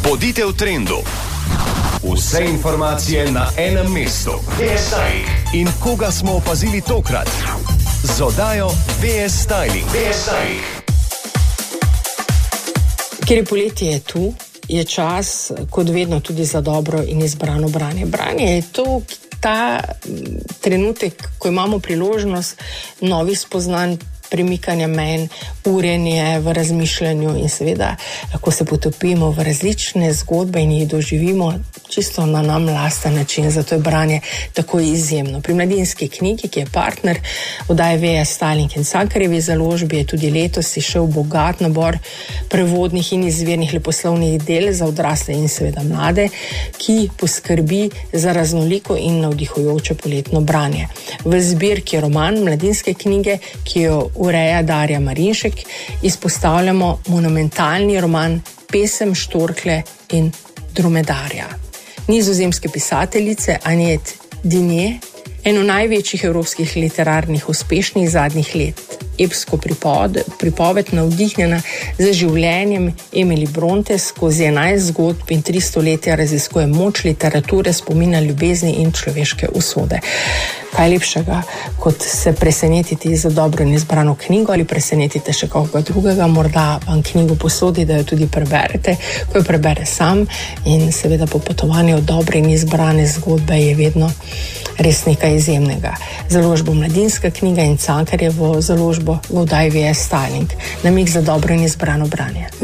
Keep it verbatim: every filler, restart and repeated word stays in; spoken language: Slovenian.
Bodite v trendu. Vse informacije na enem mestu. V S Styling. In koga smo opazili tokrat? Z oddajo V S Styling. V S Styling. Ker je poletje je tu, je čas, kot vedno, tudi za dobro in izbrano branje. Branje je to, ta trenutek, ko imamo priložnost novih spoznanj, premikanja menj, urjenje v razmišljanju in seveda lahko se potopimo v različne zgodbe in jih doživimo čisto na nam lasten način. Zato je branje tako izjemno. Pri Mladinski knjigi, ki je partner oddaje V S Styling in Cankarjevi založbi, je tudi letos izšel bogat nabor prevodnih in izvirnih leposlovnih del za odrasle in seveda mlade, ki poskrbi za raznoliko in navdihujoče poletno branje. V zbirki roman Mladinske knjige, ki jo ureja Darja Marinšek, izpostavljamo monumentalni roman Pesem štorklje in dromedarja nizozemske pisateljice Annette Digne, eno največjih evropskih literarnih uspešnih zadnjih let. Epsko pripoved, pripoved navdihnjena z življenjem Emily Bronte skozi enajst zgodb in tri stoletja raziskuje moč literature, spomina, ljubezni in človeške usode. Kaj lepšega, kot se presenetiti za dobro in izbrano knjigo ali presenetite še koga drugega, morda vam knjigo posodi, da jo tudi preberete, ko jo prebere sam in seveda po potovanju dobre in izbrane zgodbe je vedno res nekaj izjemnega. Založbo Mladinska knjiga in Cankarjevo založbo v oddaji V S Styling. Namig za dobro in izbrano branje.